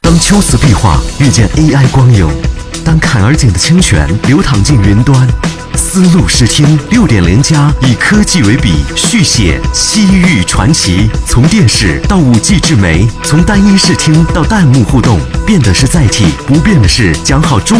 当秋瓷壁画遇见 AI 光影，当坎儿井的清泉流淌进云端，丝路视听6.0+以科技为笔，续写西域传奇。从电视到5G 智媒，从单一视听到弹幕互动，变的是载体，不变的是讲好中